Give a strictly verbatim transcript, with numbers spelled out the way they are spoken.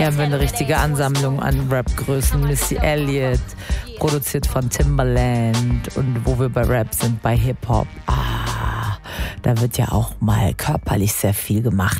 Hier haben wir eine richtige Ansammlung an Rap-Größen. Missy Elliott, produziert von Timbaland. Und wo wir bei Rap sind, bei Hip-Hop. Ah, da wird ja auch mal körperlich sehr viel gemacht.